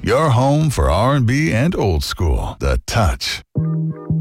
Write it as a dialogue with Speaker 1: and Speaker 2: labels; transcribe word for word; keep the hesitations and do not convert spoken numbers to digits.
Speaker 1: Your home for R and B and old school. The Touch.